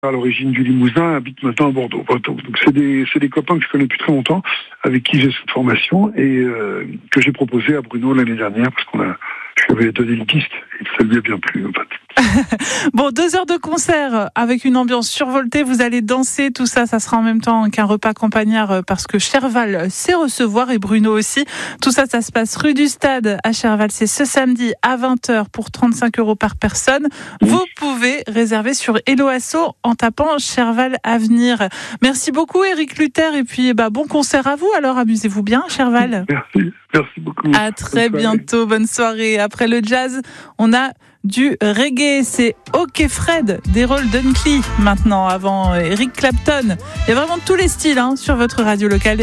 à l'origine du Limousin, habite maintenant à Bordeaux. Donc c'est des copains que je connais depuis très longtemps, avec qui j'ai cette formation et que j'ai proposé à Bruno l'année dernière parce je lui avais donné une piste et ça lui a bien plu en fait. Bon, 2 heures de concert avec une ambiance survoltée, vous allez danser, tout ça, ça sera en même temps qu'un repas campagnard parce que Cherval sait recevoir et Bruno aussi. Tout ça, ça se passe rue du Stade à Cherval, c'est ce samedi à 20h pour 35 € par personne. Oui. Vous pouvez réserver sur Hello Asso en tapant Cherval Avenir. Merci beaucoup Éric Luther et puis bon concert à vous, alors amusez-vous bien Cherval. Merci beaucoup. À très bientôt, bonne soirée. Après le jazz, on a du reggae, c'est OK Fred d'Errol Dunkley maintenant, avant Eric Clapton. Il y a vraiment tous les styles sur votre radio locale.